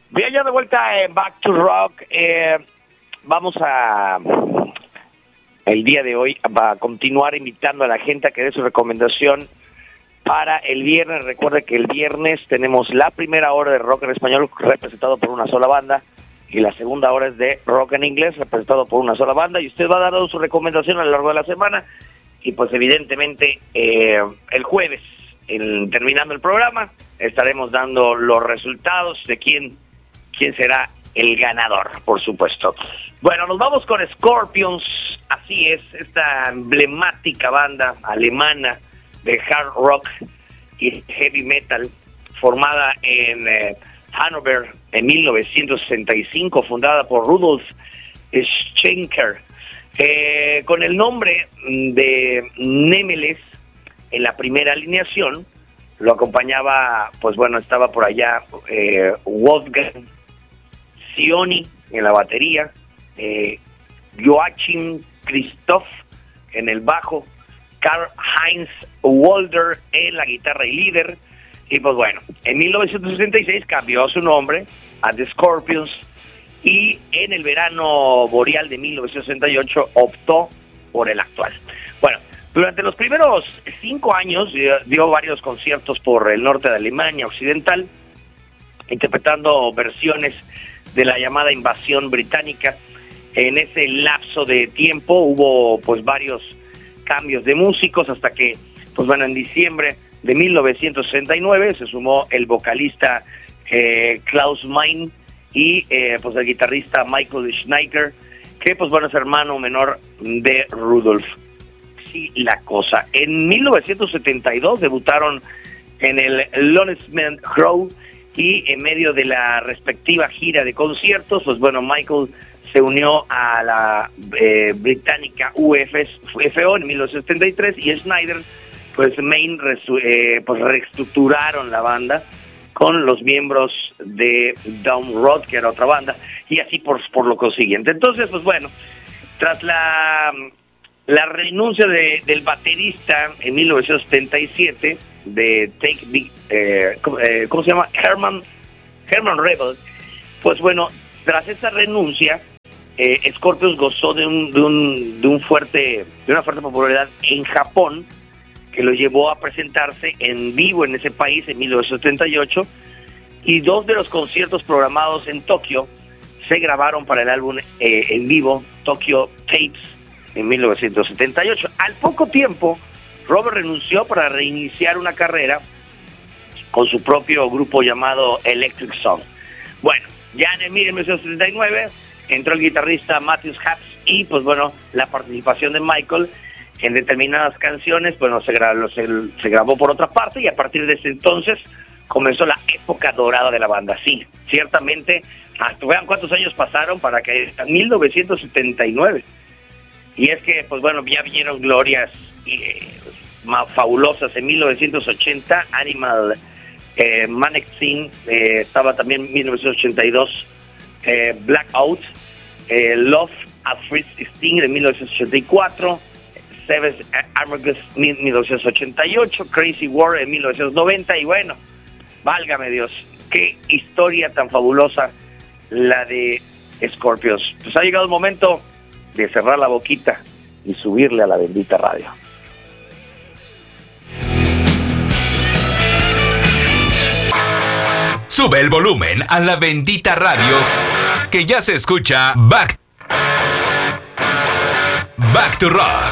Bien, ya de vuelta en Back to Rock. Vamos a, el día de hoy, a continuar invitando a la gente a que dé su recomendación para el viernes. Recuerde que el viernes tenemos la primera hora de rock en español representado por una sola banda y la segunda hora es de rock en inglés representado por una sola banda, y usted va a dar su recomendación a lo largo de la semana. Y pues evidentemente el jueves, terminando el programa, estaremos dando los resultados de quién será el ganador, por supuesto. Bueno, nos vamos con Scorpions, así es, esta emblemática banda alemana de hard rock y heavy metal, formada en Hannover en 1965, fundada por Rudolf Schenker, con el nombre de Nemeles en la primera alineación. Lo acompañaba, pues bueno, estaba por allá Wolfgang Sioni en la batería, Joachim Christoph en el bajo, Karl-Heinz Walder en la guitarra y líder. Y pues bueno, en 1966 cambió su nombre a The Scorpions, y en el verano boreal de 1968 optó por el actual. Bueno, durante los primeros 5 años dio varios conciertos por el norte de Alemania occidental, interpretando versiones de la llamada invasión británica. En ese lapso de tiempo hubo pues varios cambios de músicos, hasta que pues bueno, en diciembre de 1969 se sumó el vocalista Klaus Meine y pues el guitarrista Michael Schneider, que pues bueno, es hermano menor de Rudolf. Sí, la cosa. En 1972 debutaron en el London Crow, y en medio de la respectiva gira de conciertos, pues bueno, Michael se unió a la británica UFO en 1973, y Schneider, pues Main, pues reestructuraron la banda con los miembros de Down Road, que era otra banda, y así por lo consiguiente. Entonces, pues bueno, tras la renuncia del baterista en 1977 de Take Big, ¿cómo se llama? Herman Rebel, pues bueno, tras esa renuncia, Scorpions gozó de una fuerte popularidad en Japón, que lo llevó a presentarse en vivo en ese país en 1978, y 2 de los conciertos programados en Tokio se grabaron para el álbum en vivo Tokyo Tapes en 1978. Al poco tiempo, Robert renunció para reiniciar una carrera con su propio grupo llamado Electric Sun. Bueno, ya en 1979 entró el guitarrista Matthias Hatz, y pues bueno, la participación de Michael en determinadas canciones, bueno, se grabó por otra parte, y a partir de ese entonces comenzó la época dorada de la banda. Sí, ciertamente, hasta vean cuántos años pasaron para que en 1979. Y es que, pues bueno, ya vinieron glorias fabulosas. En 1980, Animal Mannequin, estaba también en 1982, Blackout, Love at First Sting de 1984, Seven Armageddon 1988, Crazy War en 1990, y bueno, válgame Dios, qué historia tan fabulosa la de Scorpions. Pues ha llegado el momento de cerrar la boquita y subirle a la bendita radio. Sube el volumen a la bendita radio, que ya se escucha Back to Rock.